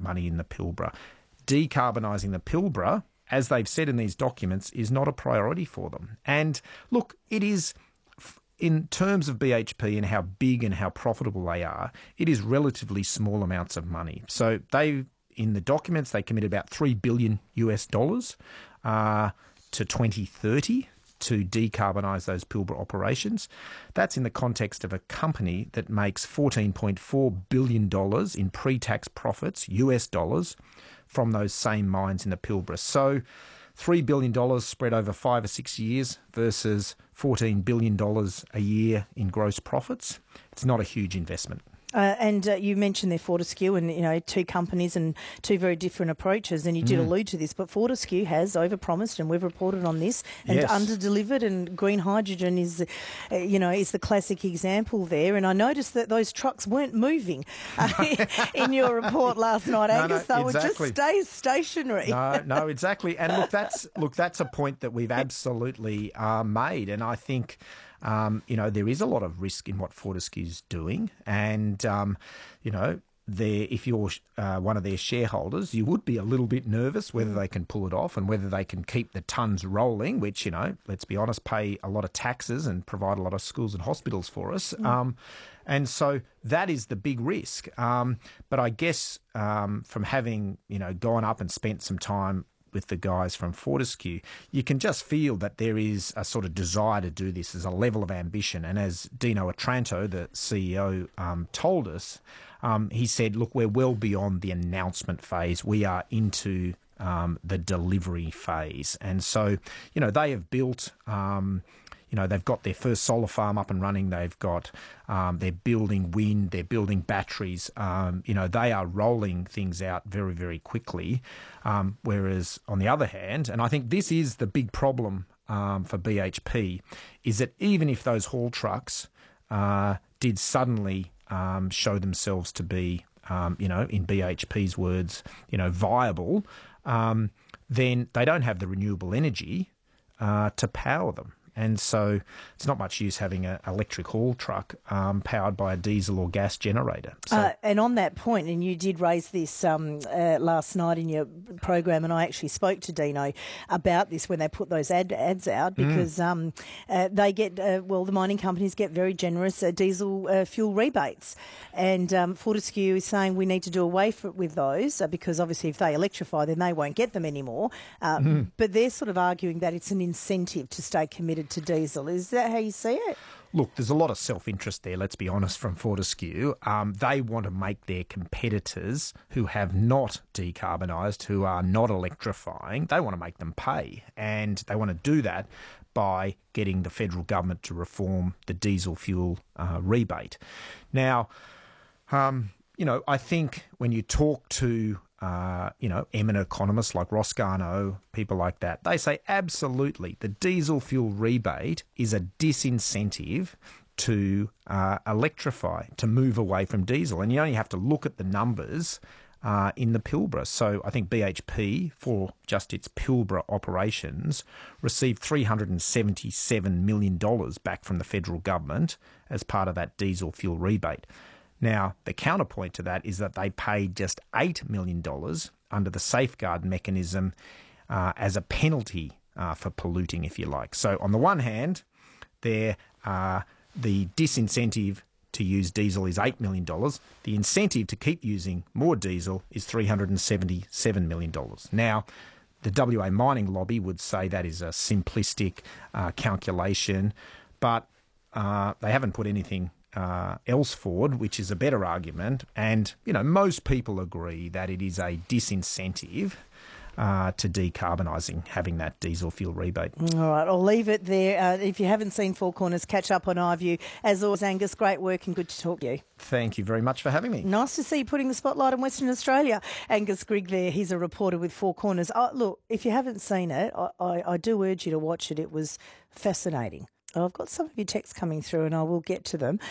money in the Pilbara. Decarbonising the Pilbara, as they've said in these documents, is not a priority for them. And look, it is, in terms of BHP and how big and how profitable they are, it is relatively small amounts of money. So in the documents, they committed about $3 billion to 2030 to decarbonise those Pilbara operations. That's in the context of a company that makes $14.4 billion in pre-tax profits, US dollars, from those same mines in the Pilbara. So $3 billion spread over 5 or 6 years versus $14 billion a year in gross profits. It's not a huge investment. And you mentioned there Fortescue and, two companies and two very different approaches, and you did allude to this, but Fortescue has overpromised, and we've reported on this, and underdelivered, and green hydrogen is the classic example there. And I noticed that those trucks weren't moving in your report last night, Angus. They were just stationary. No, exactly. And look, that's a point that we've absolutely made, and I think there is a lot of risk in what Fortescue's doing, and if you're one of their shareholders, you would be a little bit nervous whether they can pull it off and whether they can keep the tonnes rolling, which, let's be honest, pay a lot of taxes and provide a lot of schools and hospitals for us. And so that is the big risk. But I guess from having, gone up and spent some time with the guys from Fortescue, you can just feel that there is a sort of desire to do this. There's a level of ambition. And as Dino Otranto, the CEO, told us, he said, look, we're well beyond the announcement phase. We are into the delivery phase. And so, they have built... they've got their first solar farm up and running. They've got, they're building wind, they're building batteries. They are rolling things out very, very quickly. Whereas on the other hand, and I think this is the big problem for BHP, is that even if those haul trucks did suddenly show themselves to be, in BHP's words, viable, then they don't have the renewable energy to power them. And so it's not much use having an electric haul truck powered by a diesel or gas generator. So, and on that point, and you did raise this last night in your program, and I actually spoke to Dino about this when they put those ads out, because they get, the mining companies get very generous diesel fuel rebates. And Fortescue is saying we need to do away with those because obviously if they electrify, then they won't get them anymore. But they're sort of arguing that it's an incentive to stay committed to diesel. Is that how you see it? Look, there's a lot of self-interest there, let's be honest, from Fortescue. They want to make their competitors who have not decarbonised, who are not electrifying, they want to make them pay. And they want to do that by getting the federal government to reform the diesel fuel rebate. Now, I think when you talk to eminent economists like Ross Garnaut, people like that, they say absolutely the diesel fuel rebate is a disincentive to electrify, to move away from diesel. And you only have to look at the numbers in the Pilbara. So I think BHP, for just its Pilbara operations, received $377 million back from the federal government as part of that diesel fuel rebate. Now, the counterpoint to that is that they paid just $8 million under the safeguard mechanism as a penalty for polluting, if you like. So on the one hand, the disincentive to use diesel is $8 million. The incentive to keep using more diesel is $377 million. Now, the WA mining lobby would say that is a simplistic calculation, but they haven't put anything else forward, which is a better argument. And, most people agree that it is a disincentive to decarbonising, having that diesel fuel rebate. All right, I'll leave it there. If you haven't seen Four Corners, catch up on iView. As always, Angus, great work and good to talk to you. Thank you very much for having me. Nice to see you putting the spotlight on Western Australia. Angus Grigg there, he's a reporter with Four Corners. Look, if you haven't seen it, I do urge you to watch it. It was fascinating. I've got some of your texts coming through and I will get to them.